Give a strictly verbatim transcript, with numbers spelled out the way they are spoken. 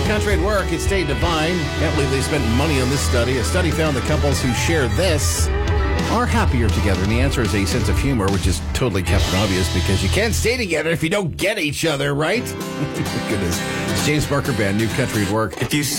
Country at Work. It's State Divine. Can't believe they spent money on this study. A study found that couples who share this are happier together. And the answer is a sense of humor, which is totally Captain Obvious because you can't stay together if you don't get each other, right? Goodness. It's James Barker Band, New Country at Work. If you